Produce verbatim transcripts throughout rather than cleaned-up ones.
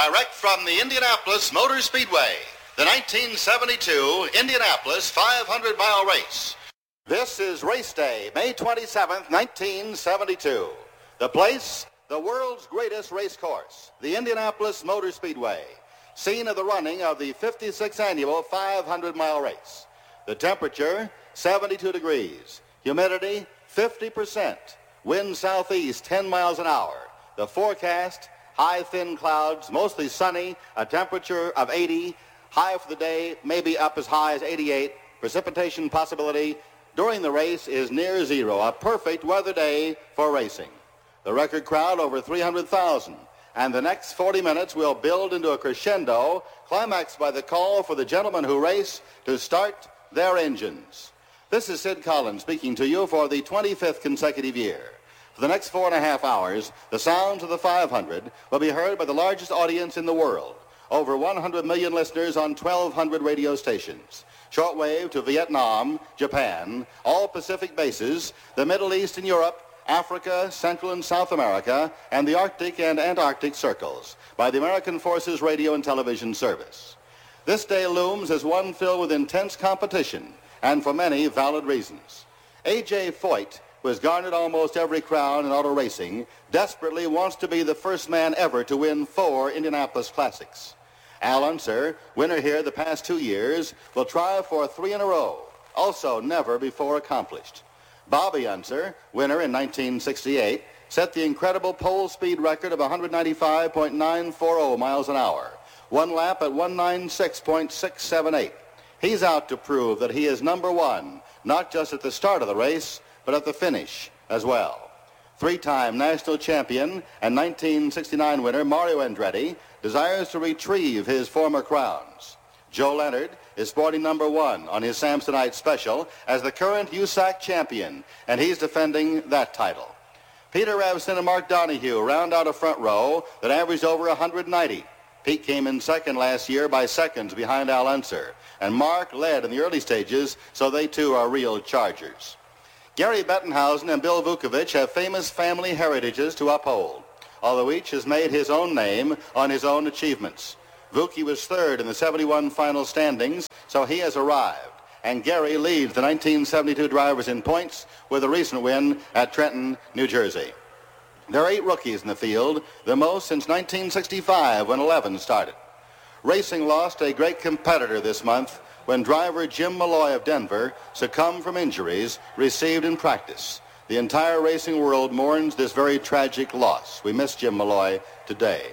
Direct from the Indianapolis Motor Speedway, the nineteen seventy-two Indianapolis five hundred mile race. This is race day, May twenty-seventh, nineteen seventy-two. The place, the world's greatest race course, the Indianapolis Motor Speedway, scene of the running of the fifty-sixth annual five hundred mile race. The temperature, seventy-two degrees. Humidity, fifty percent. Wind southeast, ten miles an hour. The forecast, high thin clouds, mostly sunny, a temperature of eighty. High for the day, maybe up as high as eighty-eight. Precipitation possibility during the race is near zero. A perfect weather day for racing. The record crowd over three hundred thousand. And the next forty minutes will build into a crescendo, climaxed by the call for the gentlemen who race to start their engines. This is Sid Collins speaking to you for the twenty-fifth consecutive year. For the next four and a half hours, the sounds of the five hundred will be heard by the largest audience in the world. Over one hundred million listeners on twelve hundred radio stations. Shortwave to Vietnam, Japan, all Pacific bases, the Middle East and Europe, Africa, Central and South America, and the Arctic and Antarctic circles by the American Forces Radio and Television Service. This day looms as one filled with intense competition, and for many valid reasons. A J Foyt, who has garnered almost every crown in auto racing, desperately wants to be the first man ever to win four Indianapolis Classics. Al Unser, winner here the past two years, will try for three in a row, also never before accomplished. Bobby Unser, winner in nineteen sixty-eight, set the incredible pole speed record of one ninety-five point nine four zero miles an hour, one lap at one ninety-six point six seven eight. He's out to prove that he is number one, not just at the start of the race, but at the finish as well. Three-time national champion and nineteen sixty-nine winner Mario Andretti desires to retrieve his former crowns. Joe Leonard is sporting number one on his Samsonite Special as the current U S A C champion, and he's defending that title. Peter Ravson and Mark Donohue round out a front row that averaged over one ninety. Pete came in second last year by seconds behind Al Unser, and Mark led in the early stages, so they too are real chargers. Gary Bettenhausen and Bill Vukovich have famous family heritages to uphold, although each has made his own name on his own achievements. Vuki was third in the seventy-one final standings, so he has arrived, and Gary leads the nineteen seventy-two drivers in points with a recent win at Trenton, New Jersey. There are eight rookies in the field, the most since nineteen sixty-five when eleven started. Racing lost a great competitor this month when driver Jim Malloy of Denver succumbed from injuries received in practice. The entire racing world mourns this very tragic loss. We miss Jim Malloy today.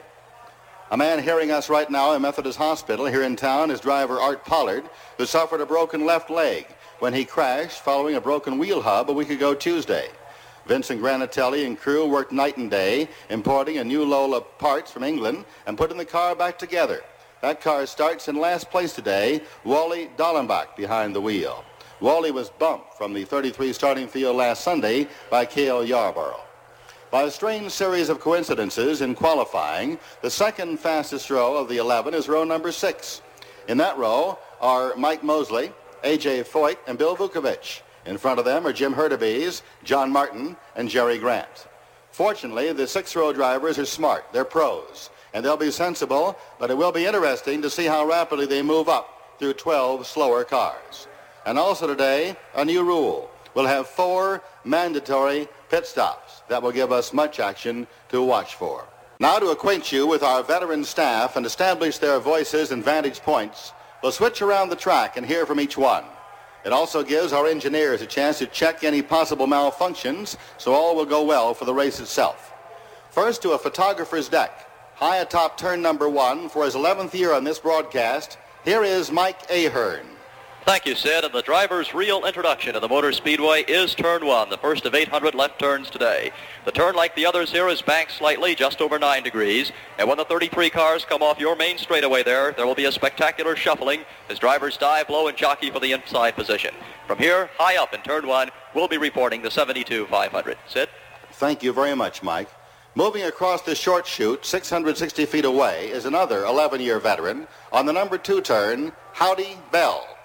A man hearing us right now in Methodist Hospital here in town is driver Art Pollard, who suffered a broken left leg when he crashed following a broken wheel hub a week ago Tuesday. Vincent Granatelli and crew worked night and day, importing a new Lola parts from England and putting the car back together. That car starts in last place today, Wally Dallenbach behind the wheel. Wally was bumped from the thirty-three starting field last Sunday by Cale Yarborough. By a strange series of coincidences in qualifying, the second fastest row of the eleven is row number six. In that row are Mike Mosley, A J Foyt, and Bill Vukovich. In front of them are Jim Hurtubise, John Martin, and Jerry Grant. Fortunately, the six-row drivers are smart. They're pros, and they'll be sensible, but it will be interesting to see how rapidly they move up through twelve slower cars. And also today, a new rule. We'll have four mandatory pit stops that will give us much action to watch for. Now, to acquaint you with our veteran staff and establish their voices and vantage points, we'll switch around the track and hear from each one. It also gives our engineers a chance to check any possible malfunctions, so all will go well for the race itself. First, to a photographer's deck. High atop turn number one for his eleventh year on this broadcast, here is Mike Ahern. Thank you, Sid. And the driver's real introduction to the Motor Speedway is turn one, the first of eight hundred left turns today. The turn, like the others here, is banked slightly, just over nine degrees. And when the thirty-three cars come off your main straightaway there, there will be a spectacular shuffling as drivers dive low and jockey for the inside position. From here, high up in turn one, we'll be reporting the seventy-two five hundred. Sid? Thank you very much, Mike. Moving across the short chute, six hundred sixty feet away, is another eleven-year veteran on the number two turn, Howdy Bell.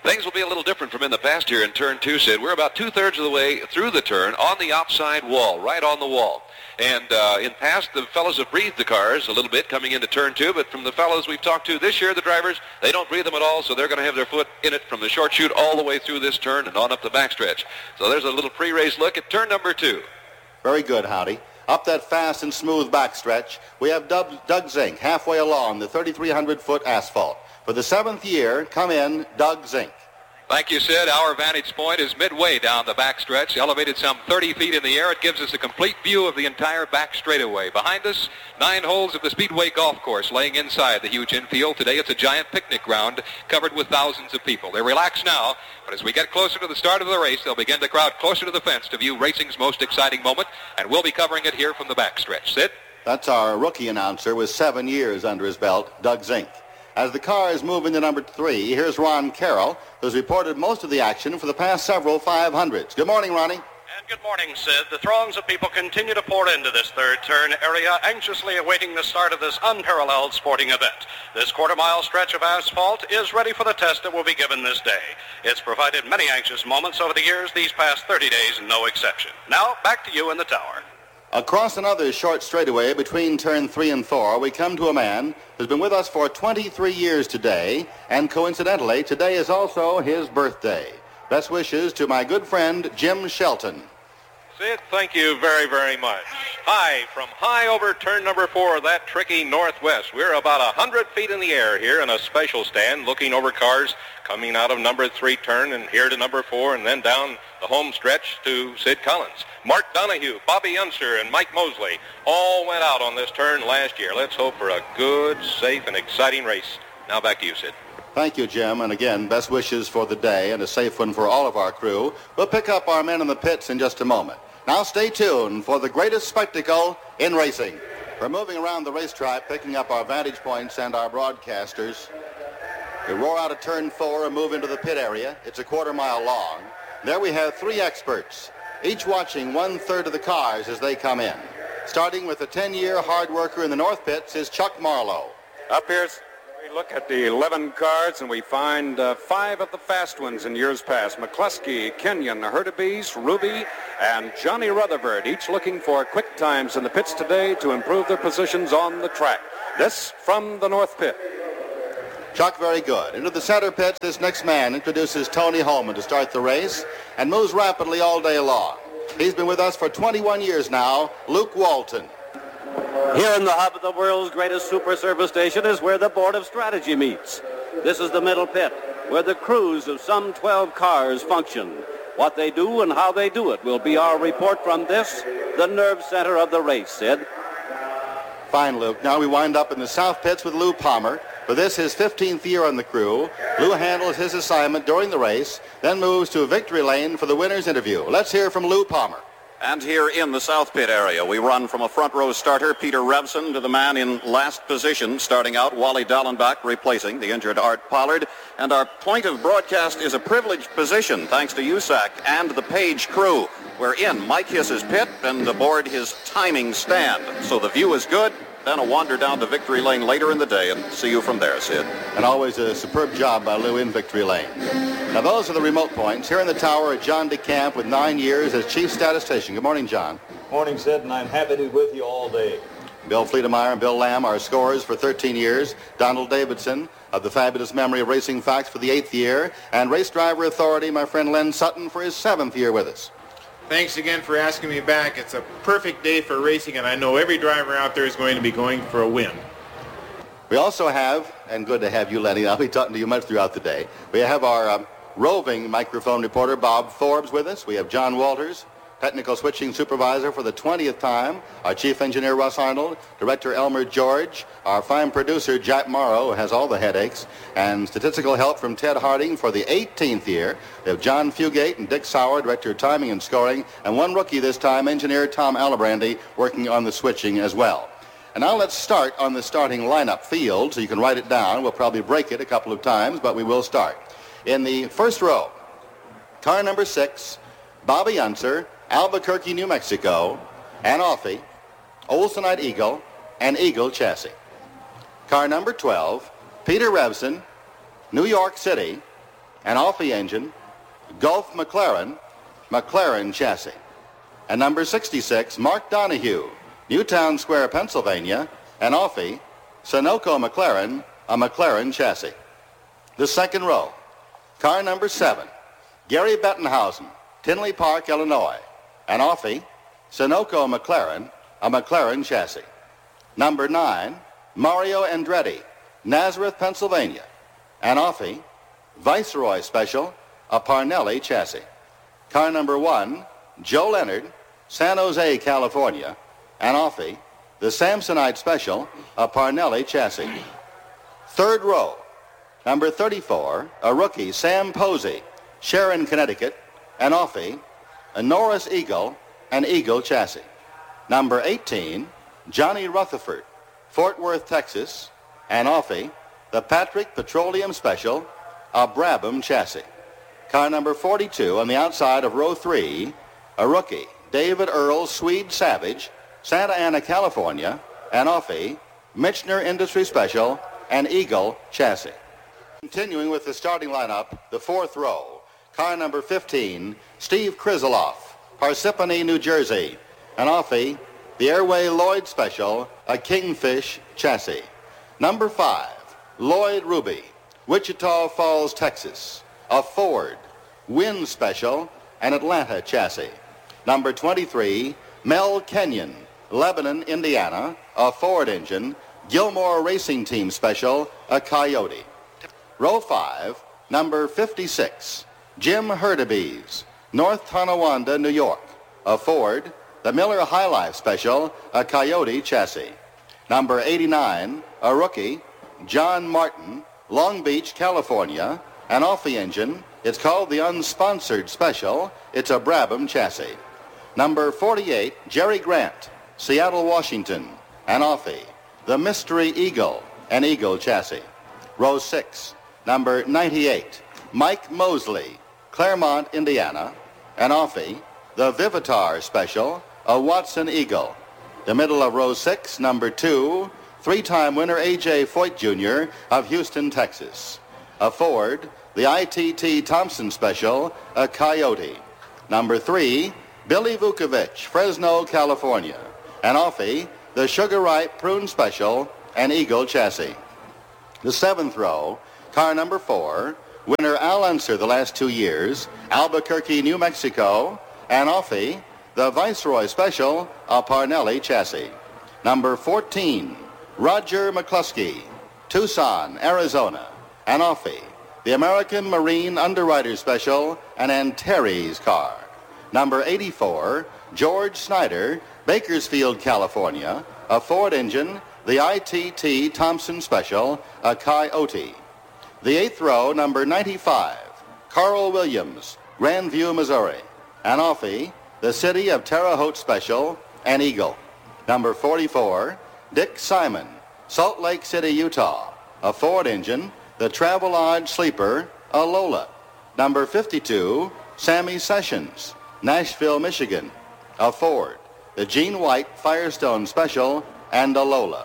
Things will be a little different from in the past here in turn two, Sid. We're about two-thirds of the way through the turn on the outside wall, right on the wall. And uh, in past, the fellows have breathed the cars a little bit coming into turn two, but from the fellows we've talked to this year, the drivers, they don't breathe them at all, so they're going to have their foot in it from the short chute all the way through this turn and on up the backstretch. So there's a little pre-race look at turn number two. Very good, Howdy. Up that fast and smooth backstretch, we have Doug, Doug Zink halfway along the thirty-three hundred foot asphalt. For the seventh year, come in, Doug Zink. Thank you, Sid. Our vantage point is midway down the backstretch, elevated some thirty feet in the air. It gives us a complete view of the entire back straightaway. Behind us, nine holes of the Speedway Golf Course laying inside the huge infield. Today it's a giant picnic ground covered with thousands of people. They're relaxed now, but as we get closer to the start of the race, they'll begin to crowd closer to the fence to view racing's most exciting moment, and we'll be covering it here from the backstretch. Sid? That's our rookie announcer with seven years under his belt, Doug Zink. As the cars move into number three, here's Ron Carroll, who's reported most of the action for the past several five hundreds. Good morning, Ronnie. And good morning, Sid. The throngs of people continue to pour into this third turn area, anxiously awaiting the start of this unparalleled sporting event. This quarter-mile stretch of asphalt is ready for the test that will be given this day. It's provided many anxious moments over the years, these past thirty days, no exception. Now, back to you in the tower. Across another short straightaway between turn three and four, we come to a man who's been with us for twenty-three years today, and coincidentally, today is also his birthday. Best wishes to my good friend, Jim Shelton. Sid, thank you very, very much. Hi, from high over turn number four of that tricky northwest. We're about one hundred feet in the air here in a special stand looking over cars coming out of number three turn and here to number four and then down the home stretch to Sid Collins. Mark Donahue, Bobby Unser, and Mike Mosley all went out on this turn last year. Let's hope for a good, safe, and exciting race. Now back to you, Sid. Thank you, Jim. And again, best wishes for the day and a safe one for all of our crew. We'll pick up our men in the pits in just a moment. Now stay tuned for the greatest spectacle in racing. We're moving around the racetrack, picking up our vantage points and our broadcasters. We roar out of turn four and move into the pit area. It's a quarter mile long. There we have three experts, each watching one-third of the cars as they come in. Starting with the ten-year hard worker in the north pits is Chuck Marlowe. Up here, we look at the eleven cars, and we find uh, five of the fast ones in years past. McCluskey, Kenyon, Hurtubise, Ruby, and Johnny Rutherford, each looking for quick times in the pits today to improve their positions on the track. This from the north pit. Chuck, very good. Into the center pits, this next man introduces Tony Holman to start the race and moves rapidly all day long. He's been with us for twenty-one years now, Luke Walton. Here in the hub of the world's greatest super service station is where the Board of Strategy meets. This is the middle pit, where the crews of some twelve cars function. What they do and how they do it will be our report from this, the nerve center of the race, Sid. Fine, Luke. Now we wind up in the south pits with Lou Palmer. For this, his fifteenth year on the crew, Lou handles his assignment during the race, then moves to victory lane for the winner's interview. Let's hear from Lou Palmer. And here in the South Pit area, we run from a front row starter, Peter Revson, to the man in last position, starting out, Wally Dallenbach, replacing the injured Art Pollard. And our point of broadcast is a privileged position, thanks to U S A C and the Page crew. We're in Mike Hiss's pit and aboard his timing stand. So the view is good. Then a wander down to Victory Lane later in the day and see you from there, Sid. And always a superb job by Lou in Victory Lane. Now those are the remote points. Here in the tower, John DeCamp with nine years as chief statistician. Good morning, John. Morning, Sid, and I'm happy to be with you all day. Bill Fleetemeyer and Bill Lamb are scorers for thirteen years. Donald Davidson of the fabulous memory of Racing Facts for the eighth year. And Race Driver Authority, my friend Len Sutton, for his seventh year with us. Thanks again for asking me back. It's a perfect day for racing, and I know every driver out there is going to be going for a win. We also have, and good to have you, Lenny, I'll be talking to you much throughout the day, we have our um, roving microphone reporter, Bob Forbes, with us. We have John Walters, technical switching supervisor for the twentieth time, our chief engineer, Russ Arnold, director, Elmer George, our fine producer, Jack Morrow, who has all the headaches, and statistical help from Ted Harding for the eighteenth year. We have John Fugate and Dick Sauer, director of timing and scoring, and one rookie this time, engineer Tom Alabrandy, working on the switching as well. And now let's start on the starting lineup field, so you can write it down. We'll probably break it a couple of times, but we will start. In the first row, car number six, Bobby Unser, Albuquerque, New Mexico, Anafi, Olsonite Eagle, and Eagle Chassis. Car number twelve, Peter Revson, New York City, an Offie engine, Gulf McLaren, McLaren chassis. And number sixty-six, Mark Donahue, Newtown Square, Pennsylvania, an Offie, Sunoco McLaren, a McLaren chassis. The second row, car number seven, Gary Bettenhausen, Tinley Park, Illinois, an Offie, Sunoco McLaren, a McLaren chassis. Number nine, Mario Andretti, Nazareth, Pennsylvania, an Offie, Viceroy Special, a Parnelli chassis. Car number one, Joe Leonard, San Jose, California, an Offie, the Samsonite Special, a Parnelli chassis. Third row, number thirty-four, a rookie, Sam Posey, Sharon, Connecticut, an Offie, a Norris Eagle, an Eagle chassis. Number eighteen, Johnny Rutherford, Fort Worth, Texas, an Offie, the Patrick Petroleum Special, a Brabham chassis. Car number forty-two on the outside of row three, a rookie, David Earl Swede Savage, Santa Ana, California, an Offie, Michener Industry Special, an Eagle chassis. Continuing with the starting lineup, the fourth row, car number fifteen, Steve Krizaloff, Parsippany, New Jersey, an Offie, the Airway Lloyd Special, a Kingfish chassis. Number five, Lloyd Ruby, Wichita Falls, Texas, a Ford, Wynn Special, an Atlanta chassis. Number twenty-three, Mel Kenyon, Lebanon, Indiana, a Ford engine, Gilmore Racing Team Special, a Coyote. Row five, number fifty-six, Jim Hurtubise, North Tonawanda, New York, a Ford, the Miller High Life Special, a Coyote chassis. Number eighty-nine, a rookie, John Martin, Long Beach, California, an Offie engine. It's called the Unsponsored Special. It's a Brabham chassis. Number forty-eight, Jerry Grant, Seattle, Washington, an Offie, the Mystery Eagle, an Eagle chassis. Row six, number ninety-eight, Mike Mosley, Claremont, Indiana, an Offie, the Vivitar Special, a Watson Eagle. The middle of row six, number two, three-time winner A J Foyt Junior of Houston, Texas, a Ford, the I T T Thompson Special, a Coyote. Number three, Billy Vukovich, Fresno, California, an Offie, the Sugar Ripe Prune Special, an Eagle chassis. The seventh row, car number four, winner Al Unser the last two years, Albuquerque, New Mexico, an Offie, the Viceroy Special, a Parnelli chassis. Number fourteen, Roger McCluskey, Tucson, Arizona, an Offie, the American Marine Underwriter Special, an Antares car. Number eighty-four, George Snyder, Bakersfield, California, a Ford engine, the I T T Thompson Special, a Coyote. The eighth row, number ninety-five, Carl Williams, Grandview, Missouri, an Offie, the City of Terre Haute Special, an Eagle. Number forty-four, Dick Simon, Salt Lake City, Utah, a Ford engine, the Travelodge Sleeper, a Lola. Number fifty-two, Sammy Sessions, Nashville, Michigan, a Ford, the Gene White Firestone Special, and a Lola.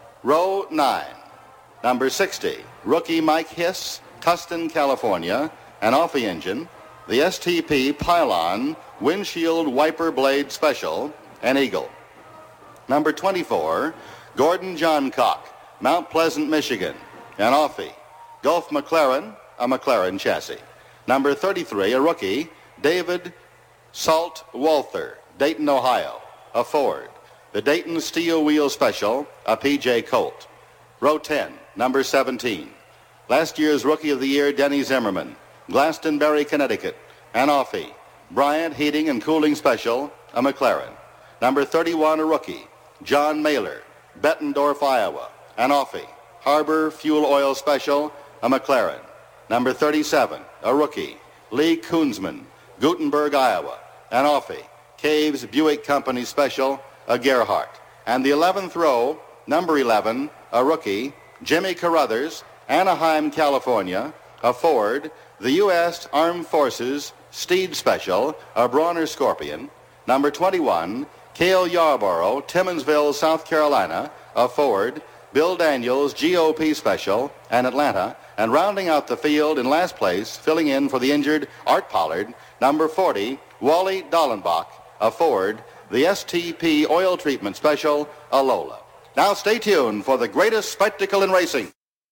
Row nine, number sixty, rookie Mike Hiss, Tustin, California, an Offie engine, the S T P Pylon Windshield Wiper Blade Special, an Eagle. Number twenty-four, Gordon Johncock, Mount Pleasant, Michigan, an Offie, Gulf McLaren, a McLaren chassis. Number thirty-three, a rookie, David Salt Walther, Dayton, Ohio, a Ford, the Dayton Steel Wheel Special, a P J Colt. Row ten, number seventeen, last year's Rookie of the Year, Denny Zimmerman, Glastonbury, Connecticut, an Offie, Bryant Heating and Cooling Special, a McLaren. Number thirty-one, a rookie, John Mailer, Bettendorf, Iowa, an Offie, Harbor Fuel Oil Special, a McLaren. Number thirty-seven, a rookie, Lee Koonsman, Gutenberg, Iowa, an Offie, Caves Buick Company Special, a Gerhardt. And the eleventh row, number eleven, a rookie, Jimmy Carruthers, Anaheim, California, a Ford, the U S Armed Forces Steed Special, a Bronner Scorpion. Number twenty-one, Cale Yarborough, Timmonsville, South Carolina, a Ford, Bill Daniels G O P Special and Atlanta, and rounding out the field in last place, filling in for the injured Art Pollard, number forty, Wally Dallenbach, a Ford, the S T P Oil Treatment Special, a Lola. Now stay tuned for the greatest spectacle in racing.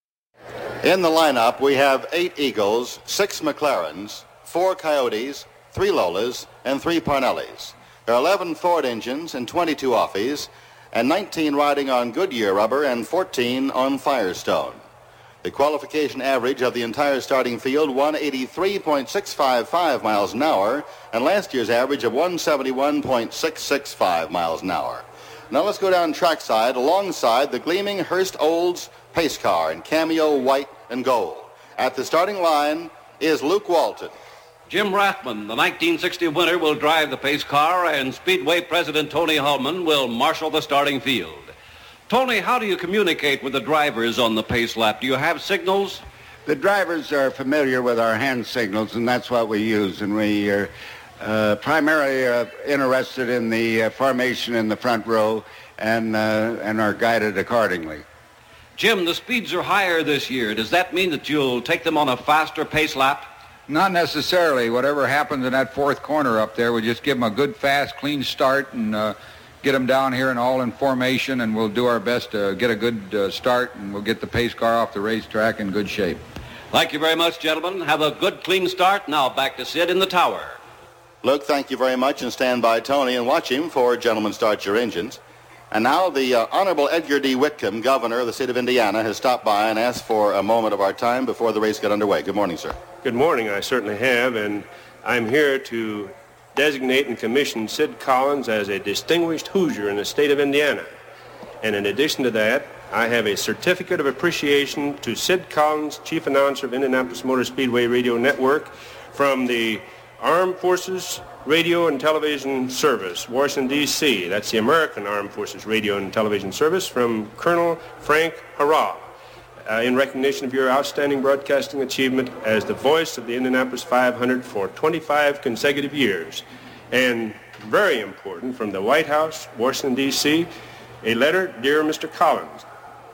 In the lineup, we have eight Eagles, six McLarens, four Coyotes, three Lolas, and three Parnellis. There are eleven Ford engines and twenty-two Offies, and nineteen riding on Goodyear rubber and fourteen on Firestone. The qualification average of the entire starting field, one eighty-three point six five five miles an hour, and last year's average of one seventy-one point six six five miles an hour. Now let's go down trackside alongside the gleaming Hurst Olds pace car in cameo white and gold. At the starting line is Luke Walton. Jim Rathman, the nineteen sixty winner, will drive the pace car, and Speedway President Tony Hulman will marshal the starting field. Tony, how do you communicate with the drivers on the pace lap? Do you have signals? The drivers are familiar with our hand signals, and that's what we use. And we are uh, primarily uh, interested in the uh, formation in the front row and, uh, and are guided accordingly. Jim, the speeds are higher this year. Does that mean that you'll take them on a faster pace lap? Not necessarily. Whatever happens in that fourth corner up there, we just give them a good, fast, clean start and uh, get them down here and all in formation, and we'll do our best to get a good uh, start, and we'll get the pace car off the racetrack in good shape. Thank you very much, gentlemen. Have a good, clean start. Now back to Sid in the tower. Luke, thank you very much, and stand by Tony and watch him for Gentlemen Start Your Engines. And now the uh, Honorable Edgar D. Whitcomb, Governor of the state of Indiana, has stopped by and asked for a moment of our time before the race got underway. Good morning, sir. Good morning. I certainly have, and I'm here to designate and commission Sid Collins as a distinguished Hoosier in the state of Indiana. And in addition to that, I have a certificate of appreciation to Sid Collins, Chief Announcer of Indianapolis Motor Speedway Radio Network, from the Armed Forces Radio and Television Service, Washington, D C That's the American Armed Forces Radio and Television Service, from Colonel Frank Harrah, uh, in recognition of your outstanding broadcasting achievement as the voice of the Indianapolis five hundred for twenty-five consecutive years. And very important, from the White House, Washington, D C, a letter, Dear Mister Collins,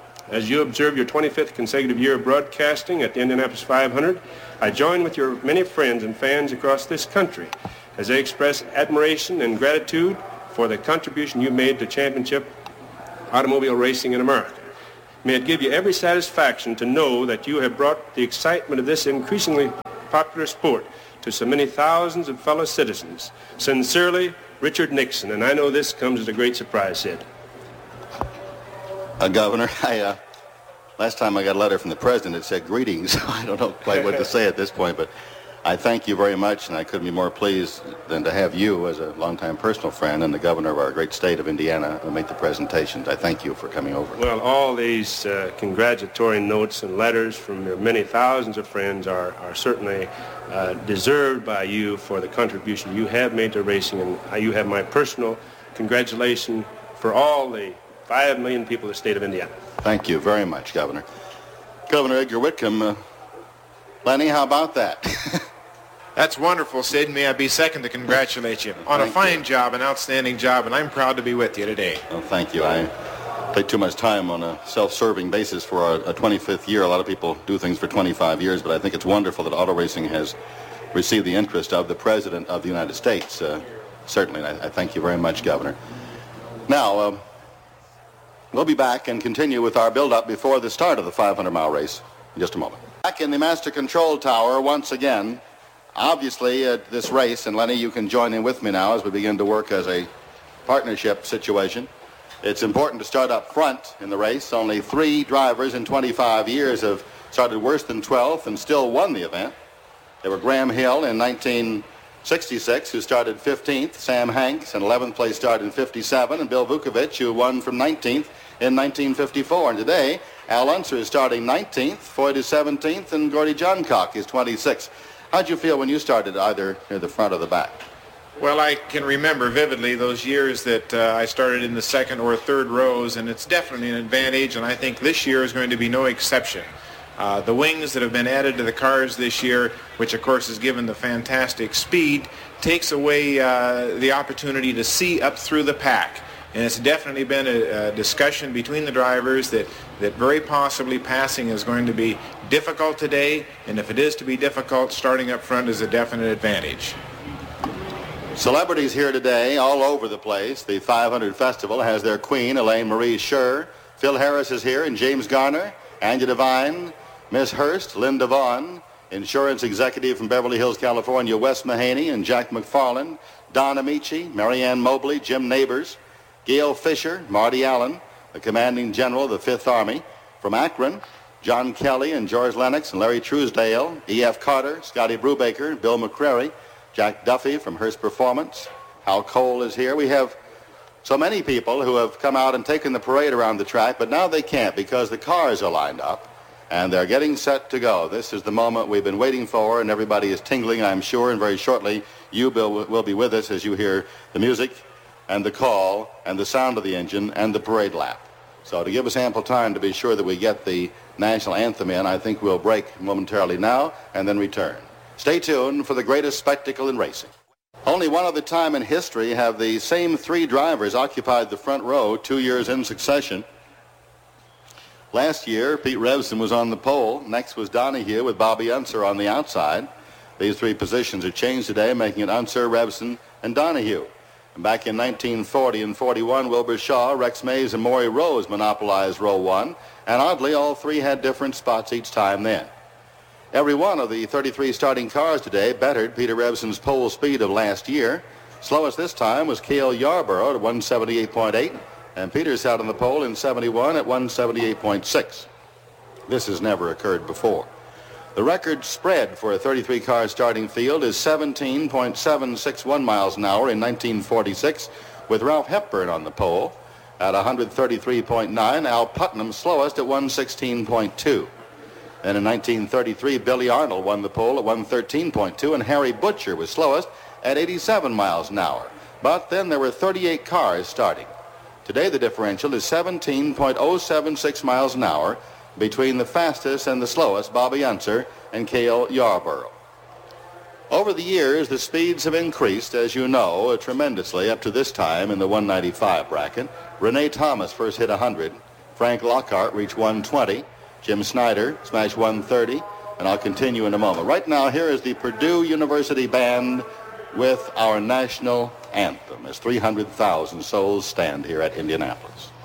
as you observe your twenty-fifth consecutive year of broadcasting at the Indianapolis five hundred, I join with your many friends and fans across this country as they express admiration and gratitude for the contribution you made to championship automobile racing in America. May it give you every satisfaction to know that you have brought the excitement of this increasingly popular sport to so many thousands of fellow citizens. Sincerely, Richard Nixon. And I know this comes as a great surprise, Sid. Uh, Governor, I, uh, last time I got a letter from the President that said greetings. I don't know quite what to say at this point, but I thank you very much, and I couldn't be more pleased than to have you as a longtime personal friend and the governor of our great state of Indiana make the presentations. I thank you for coming over. Well, all these uh, congratulatory notes and letters from your many thousands of friends are, are certainly uh, deserved by you for the contribution you have made to racing, and you have my personal congratulations for all the five million people of the state of Indiana. Thank you very much, Governor. Governor Edgar Whitcomb, uh, Lenny, how about that? That's wonderful, Sid. May I be second to congratulate you on Thank a fine you. job, an outstanding job, and I'm proud to be with you today. Well, thank you. I take too much time on a self-serving basis for a, a twenty-fifth year. A lot of people do things for twenty-five years, but I think it's wonderful that auto racing has received the interest of the President of the United States. Uh, certainly, I, I thank you very much, Governor. Now, uh, we'll be back and continue with our build-up before the start of the five hundred mile race in just a moment. Back in the Master Control Tower once again. Obviously, at this race, and Lenny, you can join in with me now as we begin to work as a partnership situation. It's important to start up front in the race. Only three drivers in twenty-five years have started worse than twelfth and still won the event. They were Graham Hill in nineteen sixty-six, who started fifteenth, Sam Hanks, an eleventh place start in fifty-seven, and Bill Vukovich, who won from nineteenth in nineteen fifty-four. And today, Al Unser is starting nineteenth, Foyt is seventeenth, and Gordy Johncock is twenty-sixth. How'd you feel when you started either near the front or the back? Well, I can remember vividly those years that uh, I started in the second or third rows, and it's definitely an advantage, and I think this year is going to be no exception. Uh, the wings that have been added to the cars this year, which of course has given the fantastic speed, takes away uh, the opportunity to see up through the pack. And it's definitely been a, a discussion between the drivers that, that very possibly passing is going to be difficult today, and if it is to be difficult, starting up front is a definite advantage. Celebrities here today all over the place. The five hundred Festival has their queen, Elaine Marie Scher. Phil Harris is here, and James Garner, Anja Devine, Miss Hurst, Linda Vaughn, insurance executive from Beverly Hills, California, Wes Mahaney, and Jack McFarland, Don Amici, Marianne Mobley, Jim Neighbors, Gail Fisher, Marty Allen, the commanding general of the Fifth Army. From Akron, John Kelly and George Lennox and Larry Truesdale, E F Carter, Scotty Brubaker, Bill McCrary, Jack Duffy from Hearst Performance. Hal Cole is here. We have so many people who have come out and taken the parade around the track, but now they can't because the cars are lined up and they're getting set to go. This is the moment we've been waiting for, and everybody is tingling, I'm sure, and very shortly you, Bill, will be with us as you hear the music and the call and the sound of the engine and the parade lap. So to give us ample time to be sure that we get the national anthem in, I think we'll break momentarily now and then return. Stay tuned for the greatest spectacle in racing. Only one other time in history have the same three drivers occupied the front row two years in succession. Last year, Pete Revson was on the pole. Next was Donahue with Bobby Unser on the outside. These three positions are changed today, making it Unser, Revson, and Donahue. Back in nineteen forty and forty-one, Wilbur Shaw, Rex Mays, and Maury Rose monopolized row one, and oddly, all three had different spots each time then. Every one of the thirty-three starting cars today bettered Peter Revson's pole speed of last year. Slowest this time was Cale Yarborough at one seventy-eight point eight, and Peter's out on the pole in seventy-one at one seventy-eight point six. This has never occurred before. The record spread for a thirty-three car starting field is seventeen point seven six one miles an hour in nineteen forty-six, with Ralph Hepburn on the pole at one thirty-three point nine, Al Putnam slowest at one sixteen point two. Then in nineteen thirty-three, Billy Arnold won the pole at one thirteen point two, and Harry Butcher was slowest at eighty-seven miles an hour. But then there were thirty-eight cars starting. Today the differential is seventeen point oh seven six miles an hour between the fastest and the slowest, Bobby Unser and Cale Yarborough. Over the years, the speeds have increased, as you know, tremendously up to this time in the one ninety-five bracket. Renee Thomas first hit one hundred. Frank Lockhart reached one twenty. Jim Snyder smashed one thirty. And I'll continue in a moment. Right now, here is the Purdue University Band with our national anthem as three hundred thousand souls stand here at Indianapolis.